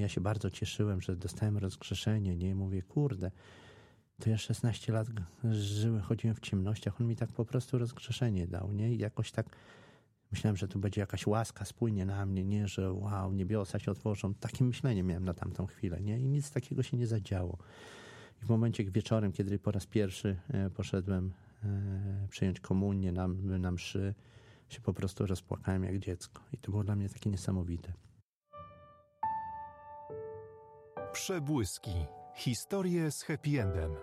Ja się bardzo cieszyłem, że dostałem rozgrzeszenie, nie? Mówię, kurde, to ja 16 lat chodziłem w ciemnościach, on mi tak po prostu rozgrzeszenie dał, nie? I jakoś tak myślałem, że tu będzie jakaś łaska, spłynie na mnie, nie? Że wow, niebiosa się otworzą. Takie myślenie miałem na tamtą chwilę, nie? I nic takiego się nie zadziało. I w momencie wieczorem, kiedy po raz pierwszy poszedłem przyjąć komunię na mszy, się po prostu rozpłakałem jak dziecko. I to było dla mnie takie niesamowite. Przebłyski. Historie z happy endem.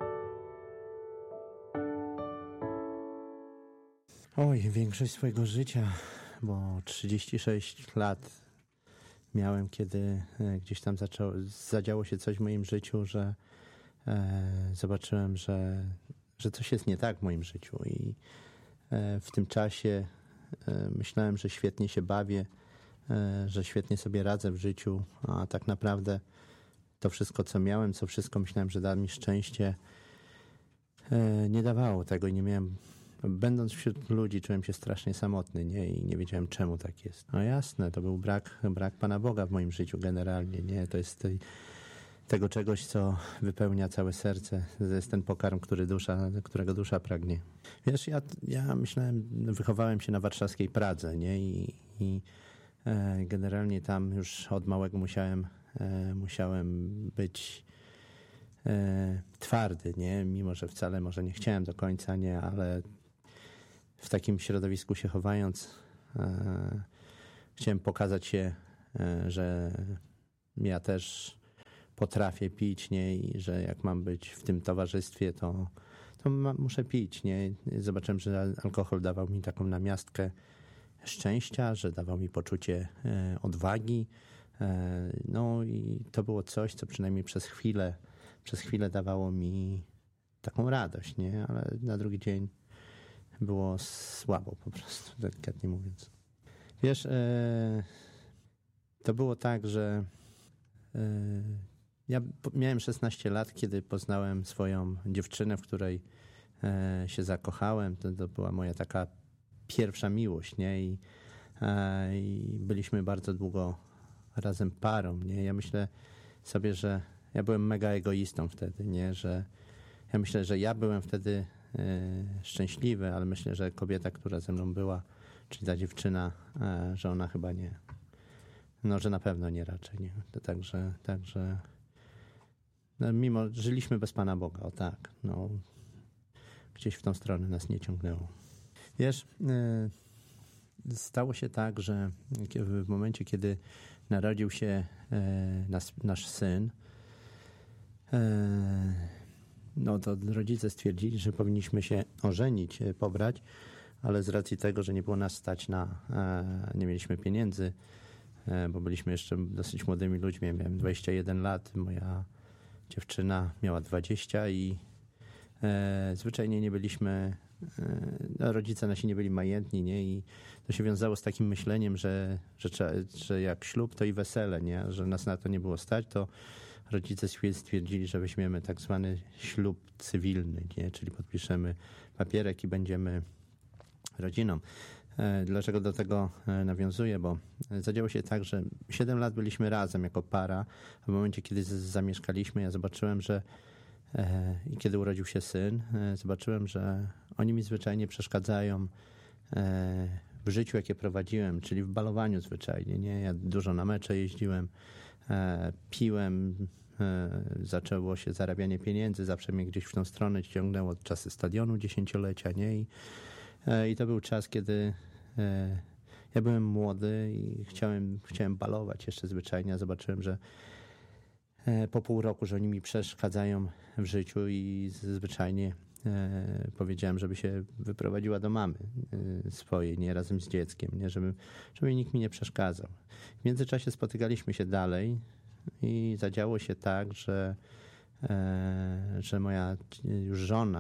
Oj, większość swojego życia, bo 36 lat miałem, kiedy gdzieś tam zadziało się coś w moim życiu, że zobaczyłem, że coś jest nie tak w moim życiu i w tym czasie myślałem, że świetnie się bawię, że świetnie sobie radzę w życiu, a tak naprawdę to wszystko, co miałem, co wszystko myślałem, że da mi szczęście, nie dawało tego i nie miałem. Będąc wśród ludzi, czułem się strasznie samotny, nie? I nie wiedziałem, czemu tak jest. No jasne, to był brak Pana Boga w moim życiu generalnie, nie? To jest tego czegoś, co wypełnia całe serce. To jest ten pokarm, którego dusza pragnie. Wiesz, ja myślałem, wychowałem się na warszawskiej Pradze, nie? I generalnie tam już od małego musiałem być twardy, nie? Mimo że wcale może nie chciałem do końca, nie? Ale w takim środowisku się chowając chciałem pokazać się, że ja też potrafię pić, nie? I że jak mam być w tym towarzystwie, to muszę pić, nie? Zobaczyłem, że alkohol dawał mi taką namiastkę szczęścia, że dawał mi poczucie odwagi. No i to było coś, co przynajmniej przez chwilę dawało mi taką radość, nie? Ale na drugi dzień było słabo po prostu, delikatnie mówiąc. Wiesz, to było tak, że ja miałem 16 lat, kiedy poznałem swoją dziewczynę, w której się zakochałem. To była moja taka pierwsza miłość, nie? I byliśmy bardzo długo razem parą, nie? Ja myślę sobie, że ja byłem mega egoistą wtedy, nie? Że ja myślę, że ja byłem wtedy szczęśliwy, ale myślę, że kobieta, która ze mną była, czyli ta dziewczyna, że ona chyba nie. No, że na pewno nie raczej, nie? To także no, mimo, żyliśmy bez Pana Boga, o tak, no, gdzieś w tą stronę nas nie ciągnęło. Wiesz, stało się tak, że w momencie, kiedy narodził się nasz syn, no to rodzice stwierdzili, że powinniśmy się ożenić, pobrać, ale z racji tego, że nie było nas stać nie mieliśmy pieniędzy, bo byliśmy jeszcze dosyć młodymi ludźmi. Ja miałem 21 lat, moja dziewczyna miała 20 i zwyczajnie nie byliśmy, rodzice nasi nie byli majętni, nie? I to się wiązało z takim myśleniem, że jak ślub, to i wesele, nie? Że nas na to nie było stać, to rodzice stwierdzili, że weźmiemy tak zwany ślub cywilny, nie? Czyli podpiszemy papierek i będziemy rodziną. Dlaczego do tego nawiązuję? Bo zadziało się tak, że 7 lat byliśmy razem jako para, a w momencie, kiedy zamieszkaliśmy, ja zobaczyłem, że i kiedy urodził się syn, zobaczyłem, że oni mi zwyczajnie przeszkadzają w życiu, jakie prowadziłem, czyli w balowaniu zwyczajnie, nie? Ja dużo na mecze jeździłem, piłem, zaczęło się zarabianie pieniędzy, zawsze mnie gdzieś w tą stronę ciągnęło od czasy stadionu 10-lecia, nie? I to był czas, kiedy ja byłem młody i chciałem balować jeszcze zwyczajnie, a zobaczyłem, że po pół roku, że oni mi przeszkadzają w życiu i zwyczajnie powiedziałem, żeby się wyprowadziła do mamy swojej, nie, razem z dzieckiem, nie, żeby nikt mi nie przeszkadzał. W międzyczasie spotykaliśmy się dalej i zadziało się tak, że moja już żona,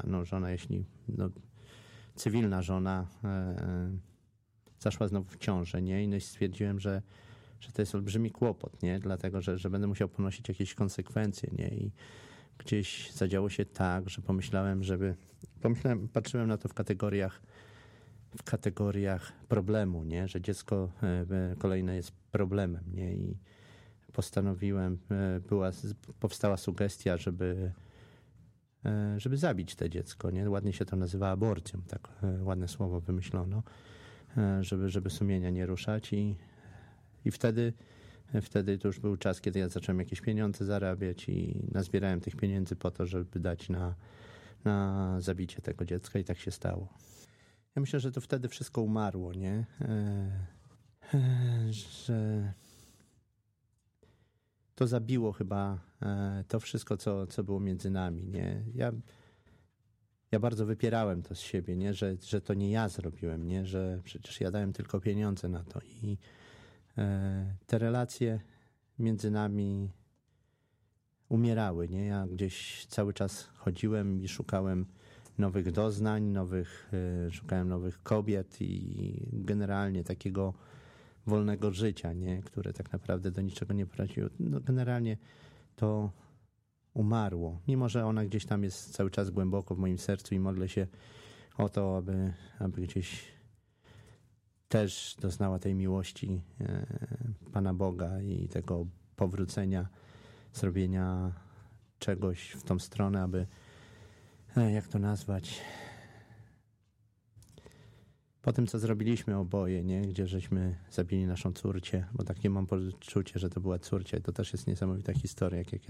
cywilna żona zaszła znowu w ciążę, nie, i stwierdziłem, że to jest olbrzymi kłopot, nie? Dlatego, że będę musiał ponosić jakieś konsekwencje, nie? I gdzieś zadziało się tak, że patrzyłem na to w kategoriach problemu, nie? Że dziecko kolejne jest problemem, nie? I postanowiłem, powstała sugestia, żeby zabić to dziecko, nie? Ładnie się to nazywa aborcją, tak ładne słowo wymyślono, żeby sumienia nie ruszać i wtedy to już był czas, kiedy ja zacząłem jakieś pieniądze zarabiać i nazbierałem tych pieniędzy po to, żeby dać na zabicie tego dziecka i tak się stało. Ja myślę, że to wtedy wszystko umarło, nie? Że to zabiło chyba to wszystko, co było między nami, nie? Ja bardzo wypierałem to z siebie, nie? Że to nie ja zrobiłem, nie? Że przecież ja dałem tylko pieniądze na to i te relacje między nami umierały, nie? Ja gdzieś cały czas chodziłem i szukałem nowych doznań, szukałem nowych kobiet i generalnie takiego wolnego życia, nie? Które tak naprawdę do niczego nie prowadziło. No, generalnie to umarło, mimo że ona gdzieś tam jest cały czas głęboko w moim sercu i modlę się o to, aby gdzieś też doznała tej miłości Pana Boga i tego powrócenia, zrobienia czegoś w tą stronę, aby, jak to nazwać, po tym, co zrobiliśmy oboje, nie? Gdzie żeśmy zabili naszą córcię, bo takie mam poczucie, że to była córcia i to też jest niesamowita historia, jak ja.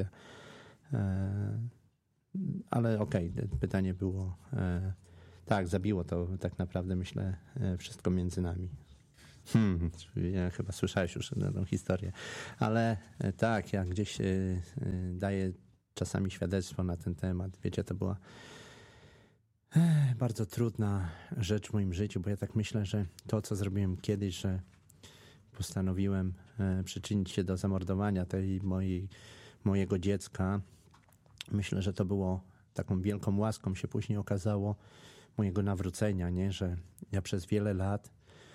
Ale okej, pytanie było, tak, zabiło to tak naprawdę, myślę, wszystko między nami. Ja chyba słyszałeś już tę historię, ale tak, ja gdzieś daję czasami świadectwo na ten temat. Wiecie, to była bardzo trudna rzecz w moim życiu, bo ja tak myślę, że to, co zrobiłem kiedyś, że postanowiłem przyczynić się do zamordowania mojego dziecka, myślę, że to było taką wielką łaską, się później okazało, mojego nawrócenia, nie? Że ja przez wiele lat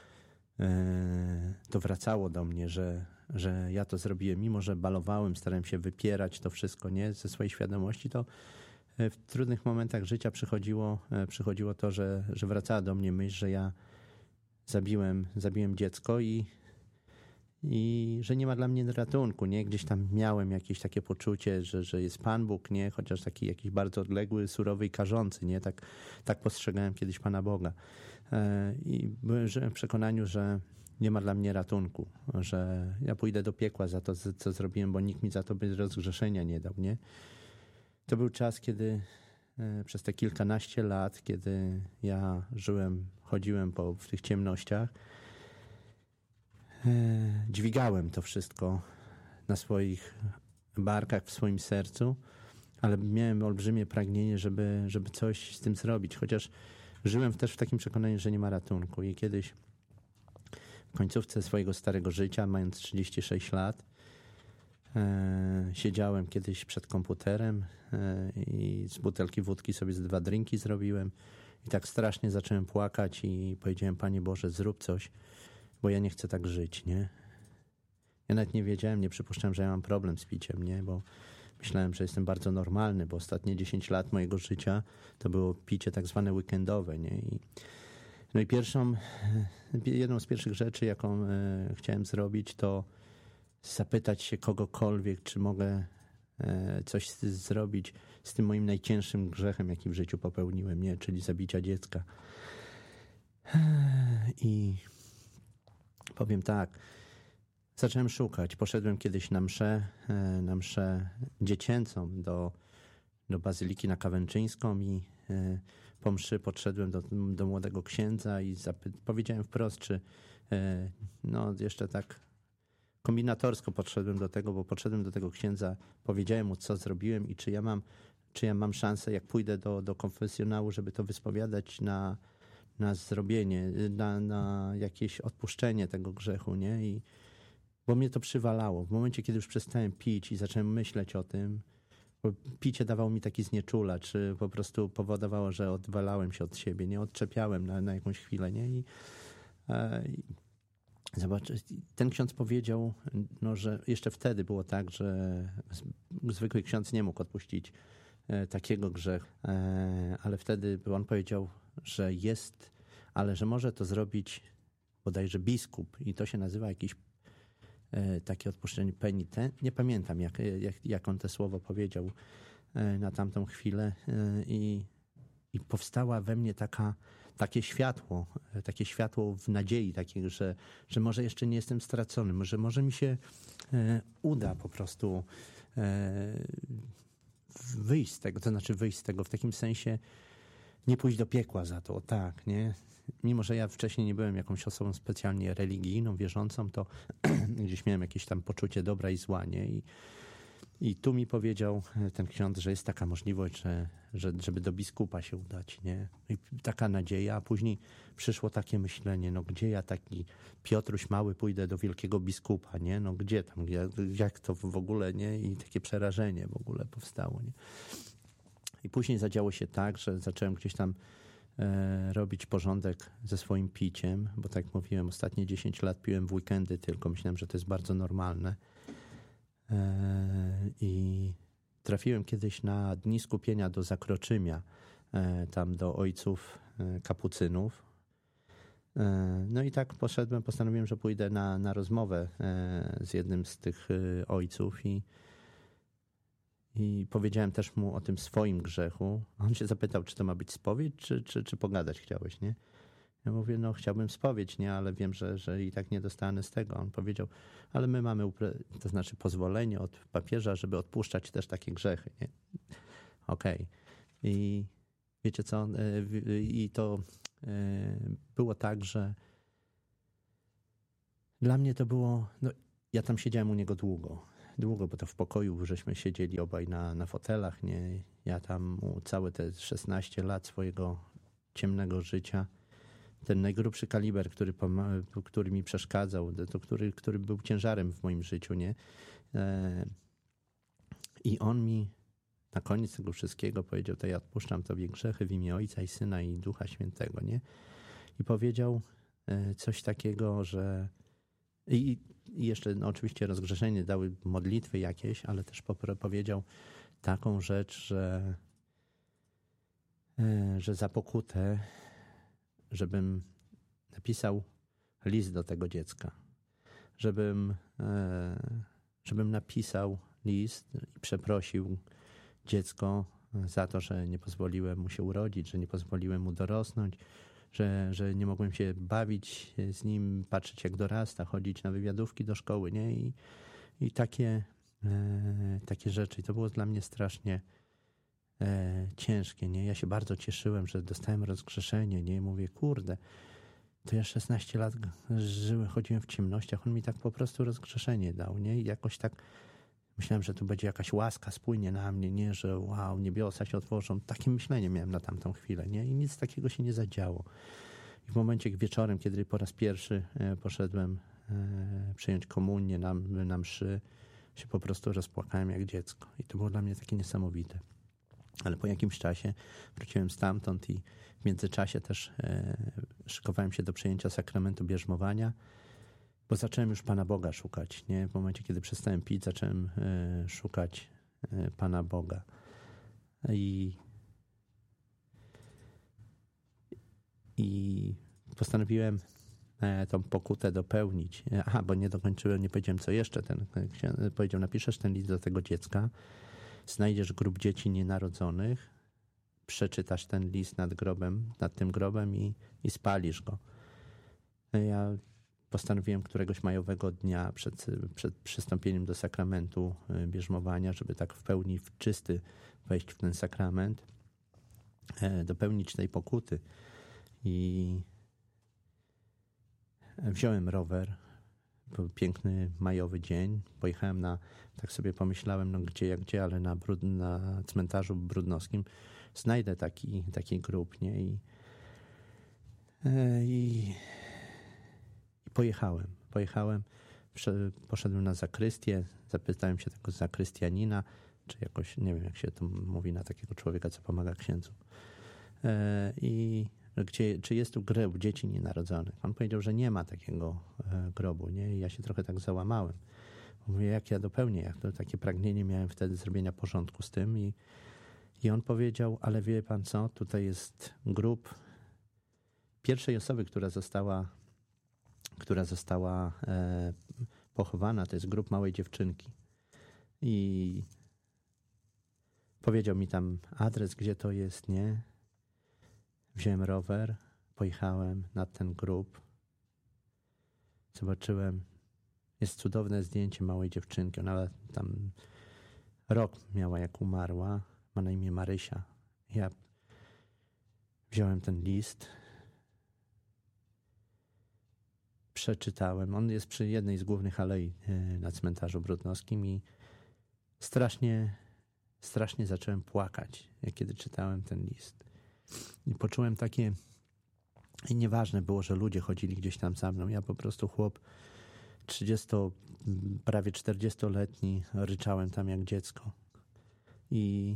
to wracało do mnie, że ja to zrobiłem, mimo że balowałem, starałem się wypierać to wszystko, nie? Ze swojej świadomości, to w trudnych momentach życia przychodziło to, że wracała do mnie myśl, że ja zabiłem dziecko i że nie ma dla mnie ratunku, nie? Gdzieś tam miałem jakieś takie poczucie, że jest Pan Bóg, nie? Chociaż taki jakiś bardzo odległy, surowy i karzący, nie? Tak postrzegałem kiedyś Pana Boga. I byłem w przekonaniu, że nie ma dla mnie ratunku, że ja pójdę do piekła za to, co zrobiłem, bo nikt mi za to bez rozgrzeszenia nie dał, nie? To był czas, kiedy przez te kilkanaście lat, kiedy ja chodziłem w tych ciemnościach, dźwigałem to wszystko na swoich barkach, w swoim sercu, ale miałem olbrzymie pragnienie, żeby coś z tym zrobić, chociaż żyłem też w takim przekonaniu, że nie ma ratunku. I kiedyś w końcówce swojego starego życia, mając 36 lat, siedziałem kiedyś przed komputerem i z butelki wódki sobie 2 drinki zrobiłem i tak strasznie zacząłem płakać i powiedziałem: Panie Boże, zrób coś, bo ja nie chcę tak żyć, nie? Ja nawet nie wiedziałem, nie przypuszczałem, że ja mam problem z piciem, nie? Bo myślałem, że jestem bardzo normalny, bo ostatnie 10 lat mojego życia to było picie tak zwane weekendowe, nie? No i jedną z pierwszych rzeczy, jaką chciałem zrobić, to zapytać się kogokolwiek, czy mogę coś zrobić z tym moim najcięższym grzechem, jaki w życiu popełniłem, nie? Czyli zabicia dziecka. I powiem tak, zacząłem szukać. Poszedłem kiedyś na mszę dziecięcą do Bazyliki na Kawęczyńską i po mszy podszedłem do młodego księdza i powiedziałem wprost, czy jeszcze tak kombinatorsko podszedłem do tego, bo podszedłem do tego księdza, powiedziałem mu, co zrobiłem i czy ja mam szansę, jak pójdę do konfesjonału, żeby to wyspowiadać na zrobienie, na jakieś odpuszczenie tego grzechu, nie? Bo mnie to przywalało. W momencie, kiedy już przestałem pić i zacząłem myśleć o tym, bo picie dawało mi taki znieczulacz, czy po prostu powodowało, że odwalałem się od siebie, nie? Odczepiałem na jakąś chwilę, nie? I zobacz, ten ksiądz powiedział, że jeszcze wtedy było tak, że zwykły ksiądz nie mógł odpuścić takiego grzechu, ale wtedy on powiedział, że ale że może to zrobić bodajże biskup i to się nazywa jakiś takie odpuszczenie penitent. Nie pamiętam, jak on to słowo powiedział na tamtą chwilę i powstała we mnie takie światło w nadziei, takiego, że może jeszcze nie jestem stracony, może mi się uda po prostu wyjść z tego, to znaczy wyjść z tego w takim sensie, nie pójść do piekła za to, tak, nie? Mimo że ja wcześniej nie byłem jakąś osobą specjalnie religijną, wierzącą, to gdzieś miałem jakieś tam poczucie dobra i zła, nie? I tu mi powiedział ten ksiądz, że jest taka możliwość, żeby do biskupa się udać, nie? I taka nadzieja, a później przyszło takie myślenie, no gdzie ja taki Piotruś mały pójdę do wielkiego biskupa, nie? No gdzie tam, jak to w ogóle, nie? I takie przerażenie w ogóle powstało, nie? I później zadziało się tak, że zacząłem gdzieś tam robić porządek ze swoim piciem, bo tak jak mówiłem, ostatnie 10 lat piłem w weekendy tylko, myślałem, że to jest bardzo normalne. I trafiłem kiedyś na dni skupienia do Zakroczymia, tam do ojców kapucynów. No i tak postanowiłem, że pójdę na rozmowę z jednym z tych ojców i powiedziałem też mu o tym swoim grzechu. On się zapytał, czy to ma być spowiedź, czy pogadać chciałeś, nie? Ja mówię, no chciałbym spowiedź, nie, ale wiem, że i tak nie dostanę z tego. On powiedział, ale my mamy, to znaczy pozwolenie od papieża, żeby odpuszczać też takie grzechy, nie? Okej. I wiecie co? I to było tak, że dla mnie to było, no ja tam siedziałem u niego długo, bo to w pokoju żeśmy siedzieli obaj na fotelach, nie? Ja tam całe te 16 lat swojego ciemnego życia, ten najgrubszy kaliber, który mi przeszkadzał, to który był ciężarem w moim życiu, nie? I on mi na koniec tego wszystkiego powiedział, to ja odpuszczam tobie grzechy w imię Ojca i Syna i Ducha Świętego, nie? I powiedział coś takiego, że i jeszcze no, oczywiście rozgrzeszenie dały modlitwy jakieś, ale też powiedział taką rzecz, że za pokutę, żebym napisał list do tego dziecka, żebym napisał list i przeprosił dziecko za to, że nie pozwoliłem mu się urodzić, że nie pozwoliłem mu dorosnąć, że nie mogłem się bawić z nim, patrzeć jak dorasta, chodzić na wywiadówki do szkoły, nie? I takie rzeczy. I to było dla mnie strasznie ciężkie, nie? Ja się bardzo cieszyłem, że dostałem rozgrzeszenie, nie? Mówię, kurde, to ja 16 lat chodziłem w ciemnościach, on mi tak po prostu rozgrzeszenie dał, nie? I jakoś tak myślałem, że tu będzie jakaś łaska spłynie na mnie, nie? Że wow, niebiosa się otworzą. Takie myślenie miałem na tamtą chwilę, nie? I nic takiego się nie zadziało. I w momencie wieczorem, kiedy po raz pierwszy poszedłem przyjąć komunię na mszy, się po prostu rozpłakałem jak dziecko. I to było dla mnie takie niesamowite. Ale po jakimś czasie wróciłem stamtąd i w międzyczasie też szykowałem się do przyjęcia sakramentu bierzmowania, bo zacząłem już Pana Boga szukać, nie? W momencie, kiedy przestałem pić, zacząłem szukać Pana Boga. I postanowiłem tą pokutę dopełnić. Aha, bo nie dokończyłem, nie powiedziałem co jeszcze. Ten powiedział, napiszesz ten list do tego dziecka, znajdziesz grób dzieci nienarodzonych, przeczytasz ten list nad tym grobem i spalisz go. Ja postanowiłem któregoś majowego dnia przed przystąpieniem do sakramentu bierzmowania, żeby tak w pełni czysty wejść w ten sakrament, dopełnić tej pokuty. I wziąłem rower. Był piękny majowy dzień. Pojechałem tak sobie pomyślałem, no gdzie, ale na cmentarzu brudnowskim znajdę taki grób, nie? I pojechałem, poszedłem na zakrystię, zapytałem się tego zakrystianina, czy jakoś, nie wiem jak się to mówi na takiego człowieka, co pomaga księdzu. Czy jest tu grób dzieci nienarodzonych? On powiedział, że nie ma takiego grobu, nie? I ja się trochę tak załamałem. Mówię, jak ja dopełnię, takie pragnienie miałem wtedy zrobienia porządku z tym i on powiedział, ale wie pan co, tutaj jest grób pierwszej osoby, która została pochowana, to jest grób małej dziewczynki. I powiedział mi tam adres, gdzie to jest, nie? Wziąłem rower, pojechałem nad ten grób. Zobaczyłem, jest cudowne zdjęcie małej dziewczynki. Ona tam rok miała, jak umarła. Ma na imię Marysia. Ja wziąłem ten list, przeczytałem. On jest przy jednej z głównych alei na cmentarzu Brodnowskim i strasznie zacząłem płakać, kiedy czytałem ten list. I poczułem takie... I nieważne było, że ludzie chodzili gdzieś tam za mną. Ja po prostu chłop prawie 40-letni, ryczałem tam jak dziecko. I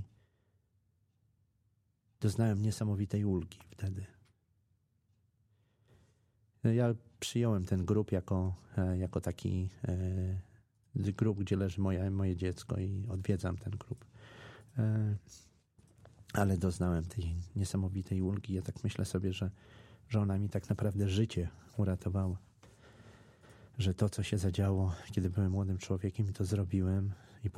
doznałem niesamowitej ulgi wtedy. Ja przyjąłem ten grób jako taki grób, gdzie leży moje dziecko i odwiedzam ten grób. Ale doznałem tej niesamowitej ulgi. Ja tak myślę sobie, że ona mi tak naprawdę życie uratowała. Że to, co się zadziało, kiedy byłem młodym człowiekiem, to zrobiłem i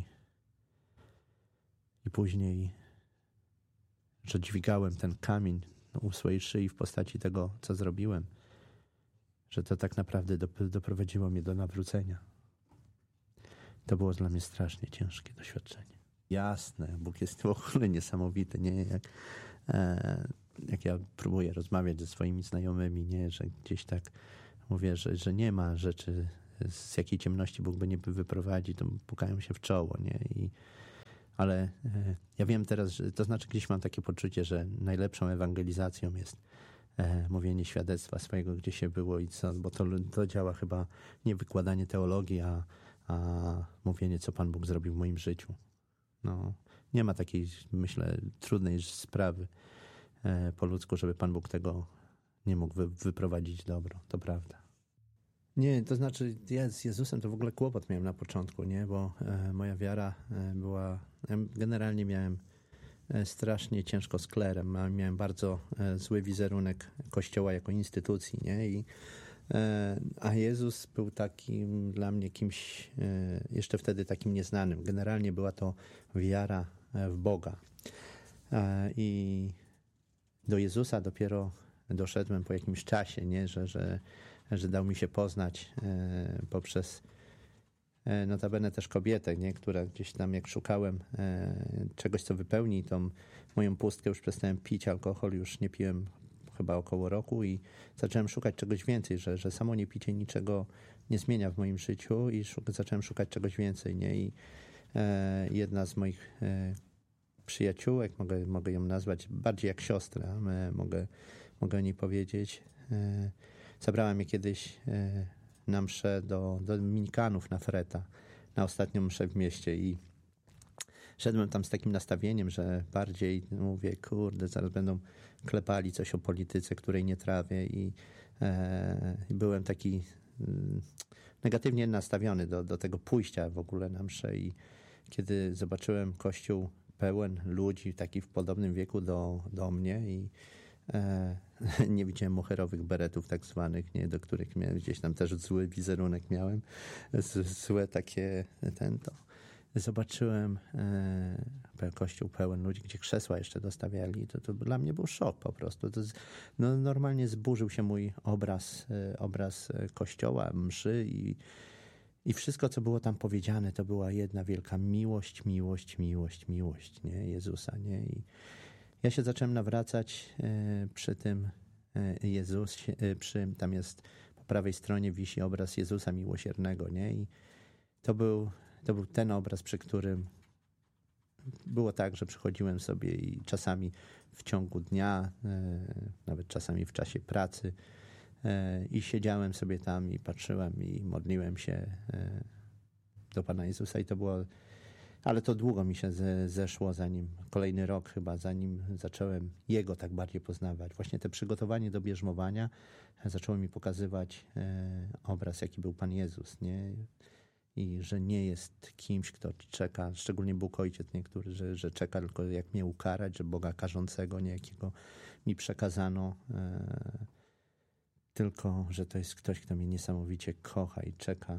później, że dźwigałem ten kamień u swojej szyi w postaci tego, co zrobiłem, że to tak naprawdę doprowadziło mnie do nawrócenia. To było dla mnie strasznie ciężkie doświadczenie. Jasne, Bóg jest w ogóle niesamowity, nie? Jak ja próbuję rozmawiać ze swoimi znajomymi, nie? Że gdzieś tak mówię, że nie ma rzeczy, z jakiej ciemności Bóg by nie wyprowadzi, to pukają się w czoło, nie? Ale ja wiem teraz, że to znaczy gdzieś mam takie poczucie, że najlepszą ewangelizacją jest mówienie świadectwa swojego, gdzie się było i co, bo to działa chyba nie wykładanie teologii, a mówienie, co Pan Bóg zrobił w moim życiu. No, nie ma takiej, myślę, trudnej sprawy po ludzku, żeby Pan Bóg tego nie mógł wyprowadzić dobro, to prawda. Nie, to znaczy ja z Jezusem to w ogóle kłopot miałem na początku, nie, bo moja wiara była, generalnie miałem strasznie ciężko z klerem, miałem bardzo zły wizerunek Kościoła jako instytucji, nie, a Jezus był takim dla mnie kimś jeszcze wtedy takim nieznanym. Generalnie była to wiara w Boga. I do Jezusa dopiero doszedłem po jakimś czasie, nie? Że dał mi się poznać poprzez notabene też kobietę, nie? Która gdzieś tam jak szukałem czegoś, co wypełni tą moją pustkę, już przestałem pić alkohol, już nie piłem chyba około roku i zacząłem szukać czegoś więcej, że samo niepicie niczego nie zmienia w moim życiu i zacząłem szukać czegoś więcej, nie? I jedna z moich przyjaciółek, mogę ją nazwać bardziej jak siostrę, mogę o niej powiedzieć. Zabrała mnie kiedyś na mszę do Dominikanów na Freta, na ostatnią mszę w mieście i szedłem tam z takim nastawieniem, że bardziej mówię, kurde, zaraz będą klepali coś o polityce, której nie trawię i byłem taki negatywnie nastawiony do tego pójścia w ogóle na mszę i kiedy zobaczyłem kościół pełen ludzi, taki w podobnym wieku do mnie i nie widziałem moherowych beretów tak zwanych, nie, do których miałem gdzieś tam też zły wizerunek miałem, złe takie to zobaczyłem kościół pełen ludzi, gdzie krzesła jeszcze dostawiali, to dla mnie był szok po prostu. Normalnie zburzył się mój obraz kościoła, mszy i wszystko, co było tam powiedziane, to była jedna wielka miłość, nie, Jezusa, nie? I ja się zacząłem nawracać przy tym Jezusie, tam jest po prawej stronie wisi obraz Jezusa Miłosiernego, nie? I to był ten obraz, przy którym było tak, że przychodziłem sobie i czasami w ciągu dnia, nawet czasami w czasie pracy i siedziałem sobie tam i patrzyłem i modliłem się do Pana Jezusa i to było, ale to długo mi się zeszło, kolejny rok chyba, zanim zacząłem Jego tak bardziej poznawać. Właśnie te przygotowanie do bierzmowania zaczęło mi pokazywać obraz, jaki był Pan Jezus, nie? I że nie jest kimś, kto czeka, szczególnie Bóg Ojciec niektóry, że czeka tylko jak mnie ukarać, że Boga karzącego niejakiego mi przekazano, tylko że to jest ktoś, kto mnie niesamowicie kocha i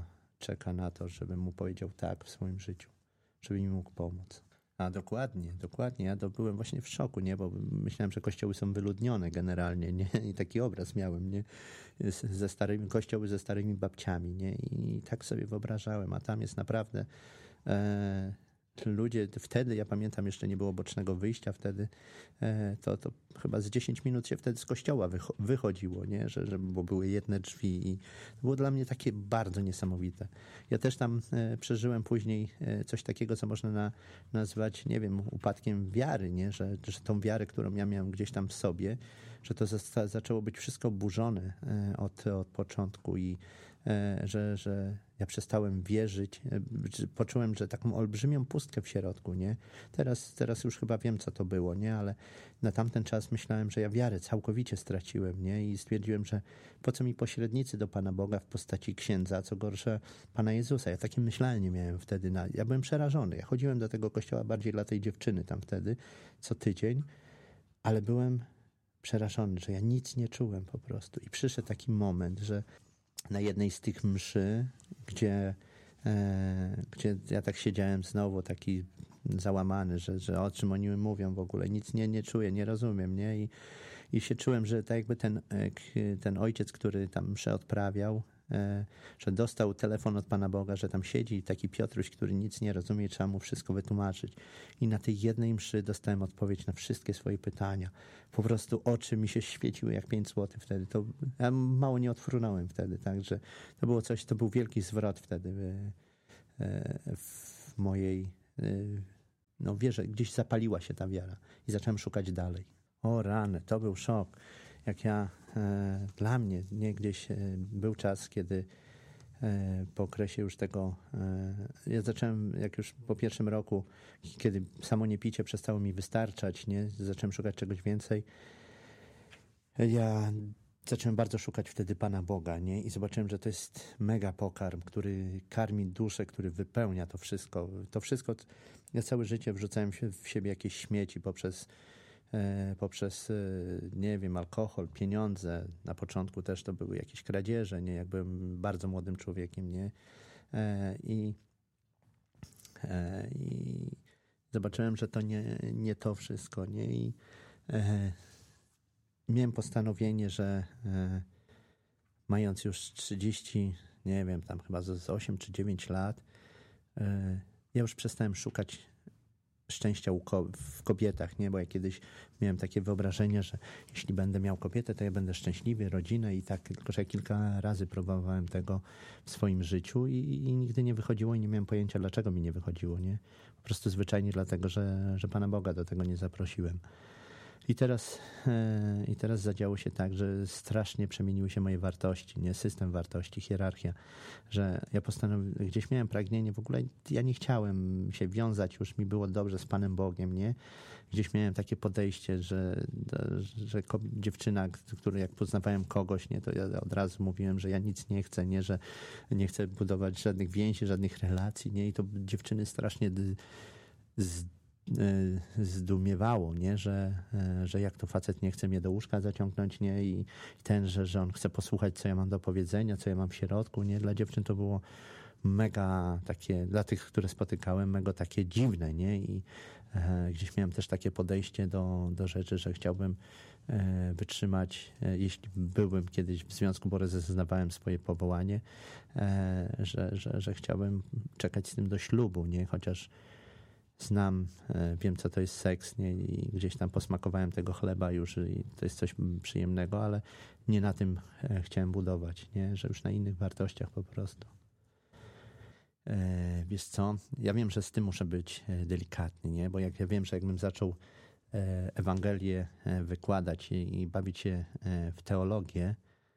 czeka na to, żebym mu powiedział tak w swoim życiu, żeby mi mógł pomóc. A dokładnie. Ja byłem właśnie w szoku, nie? Bo myślałem, że kościoły są wyludnione generalnie, nie? I taki obraz miałem, nie? Kościoły ze starymi babciami, nie? I tak sobie wyobrażałem, a tam jest naprawdę ludzie, wtedy, ja pamiętam, jeszcze nie było bocznego wyjścia wtedy, to chyba z 10 minut się wtedy z kościoła wychodziło, nie? Bo były jedne drzwi i to było dla mnie takie bardzo niesamowite. Ja też tam przeżyłem później coś takiego, co można nazwać, nie wiem, upadkiem wiary, nie? Że tą wiarę, którą ja miałem gdzieś tam w sobie, że to zaczęło być wszystko burzone od początku i że ja przestałem wierzyć, poczułem, że taką olbrzymią pustkę w środku, nie? Teraz już chyba wiem, co to było, nie? Ale na tamten czas myślałem, że ja wiarę całkowicie straciłem, nie? I stwierdziłem, że po co mi pośrednicy do Pana Boga w postaci księdza, co gorsze Pana Jezusa. Ja takie myślenie miałem wtedy. Ja byłem przerażony. Ja chodziłem do tego kościoła bardziej dla tej dziewczyny tam wtedy, co tydzień, ale byłem przerażony, że ja nic nie czułem po prostu. I przyszedł taki moment, że na jednej z tych mszy, gdzie ja tak siedziałem znowu taki załamany, że o czym oni mówią w ogóle, nic nie czuję, nie rozumiem, nie? I się czułem, że tak jakby ten ojciec, który tam mszę odprawiał, że dostał telefon od Pana Boga, że tam siedzi taki Piotruś, który nic nie rozumie, trzeba mu wszystko wytłumaczyć. I na tej jednej mszy dostałem odpowiedź na wszystkie swoje pytania. Po prostu oczy mi się świeciły jak 5 złotych wtedy. Ja mało nie odfrunąłem wtedy, także to było coś, to był wielki zwrot wtedy w mojej wierze. Gdzieś zapaliła się ta wiara i zacząłem szukać dalej. O rany, to był szok. Jak dla mnie, nie, gdzieś był czas, kiedy po okresie już tego, ja zacząłem, jak już po pierwszym roku, kiedy samo niepicie przestało mi wystarczać, nie, zacząłem szukać czegoś więcej. Ja zacząłem bardzo szukać wtedy Pana Boga, nie, i zobaczyłem, że to jest mega pokarm, który karmi duszę, który wypełnia to wszystko. Ja całe życie wrzucałem w siebie jakieś śmieci poprzez nie wiem, alkohol, pieniądze. Na początku też to były jakieś kradzieże, nie? Jak byłem bardzo młodym człowiekiem, nie? I zobaczyłem, że to nie to wszystko, nie? I miałem postanowienie, że mając już 30, nie wiem, tam chyba z 8 czy 9 lat, ja już przestałem szukać szczęścia w kobietach, nie? Bo ja kiedyś miałem takie wyobrażenie, że jeśli będę miał kobietę, to ja będę szczęśliwy, rodzinę i tak, tylko że ja kilka razy próbowałem tego w swoim życiu i nigdy nie wychodziło i nie miałem pojęcia, dlaczego mi nie wychodziło, nie? Po prostu zwyczajnie dlatego, że Pana Boga do tego nie zaprosiłem. I teraz zadziało się tak, że strasznie przemieniły się moje wartości, nie? System wartości, hierarchia, że ja postanowiłem, gdzieś miałem pragnienie, w ogóle ja nie chciałem się wiązać, już mi było dobrze z Panem Bogiem, nie? Gdzieś miałem takie podejście, że dziewczyna, której jak poznawałem kogoś, nie, to ja od razu mówiłem, że ja nic nie chcę, nie, że nie chcę budować żadnych więzi, żadnych relacji, nie? I to dziewczyny strasznie zdumiewało, nie? Że jak to facet nie chce mnie do łóżka zaciągnąć, nie? I że on chce posłuchać, co ja mam do powiedzenia, co ja mam w środku, nie? Dla dziewczyn to było mega takie, dla tych, które spotykałem, mega takie dziwne, nie? I gdzieś miałem też takie podejście do rzeczy, że chciałbym wytrzymać, jeśli byłem kiedyś w związku, bo rozeznawałem swoje powołanie, że chciałbym czekać z tym do ślubu, nie? Chociaż wiem, co to jest seks, nie? I gdzieś tam posmakowałem tego chleba już i to jest coś przyjemnego, ale nie na tym chciałem budować, nie? Że już na innych wartościach po prostu. Wiesz co? Ja wiem, że z tym muszę być delikatny, nie? Bo ja wiem, że jakbym zaczął Ewangelię wykładać i bawić się w teologię,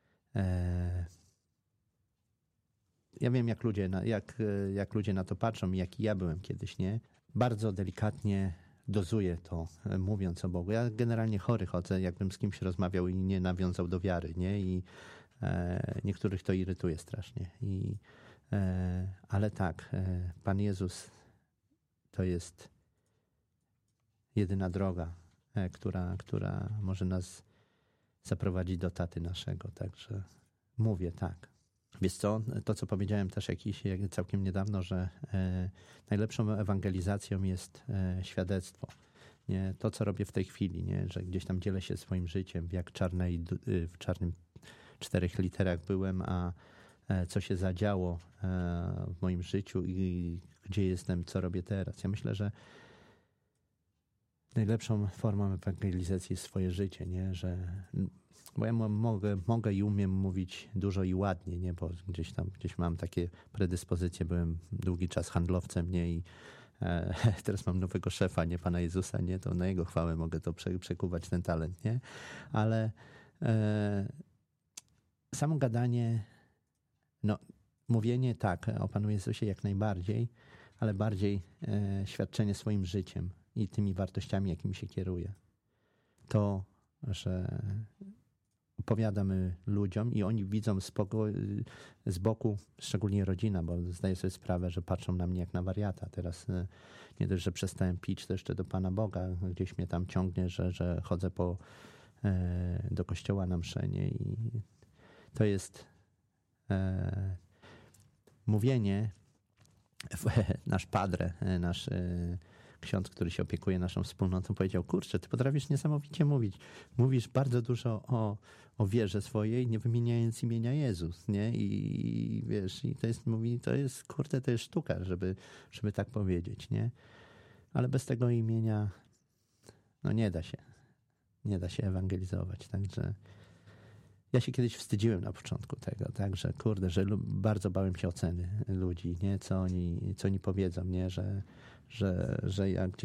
ja wiem, jak ludzie na to patrzą i jaki ja byłem kiedyś, nie? Bardzo delikatnie dozuję to, mówiąc o Bogu. Ja generalnie chory chodzę, jakbym z kimś rozmawiał i nie nawiązał do wiary, nie? I niektórych to irytuje strasznie. Ale tak, Pan Jezus to jest jedyna droga, która może nas zaprowadzić do taty naszego. Także mówię tak. Wiesz co, to co powiedziałem też całkiem niedawno, że najlepszą ewangelizacją jest świadectwo. Nie? To, co robię w tej chwili, nie? Że gdzieś tam dzielę się swoim życiem, w czarnym 4 literach byłem, a co się zadziało w moim życiu i gdzie jestem, co robię teraz. Ja myślę, że najlepszą formą ewangelizacji jest swoje życie, nie? Bo ja mogę i umiem mówić dużo i ładnie, nie? Bo gdzieś mam takie predyspozycje, byłem długi czas handlowcem, nie? I teraz mam nowego szefa, nie? Pana Jezusa, nie? To na Jego chwałę mogę to przekuwać, ten talent, nie? Ale samo gadanie, mówienie tak, o Panu Jezusie jak najbardziej, ale bardziej świadczenie swoim życiem i tymi wartościami, jakimi się kieruję. To, że opowiadamy ludziom i oni widzą z boku, szczególnie rodzina, bo zdaję sobie sprawę, że patrzą na mnie jak na wariata. Teraz nie dość, że przestałem pić, to jeszcze do Pana Boga gdzieś mnie tam ciągnie, że chodzę do kościoła na mszę, nie? I to jest mówienie, nasz padre, nasz ksiądz, który się opiekuje naszą wspólnotą, powiedział: kurczę, ty potrafisz niesamowicie mówić. Mówisz bardzo dużo o wierze swojej, nie wymieniając imienia Jezus, nie? I wiesz, i to jest sztuka, żeby tak powiedzieć, nie? Ale bez tego imienia, nie da się ewangelizować. Także ja się kiedyś wstydziłem na początku tego, także że bardzo bałem się oceny ludzi, nie? Co oni powiedzą, nie? Że ja gdzieś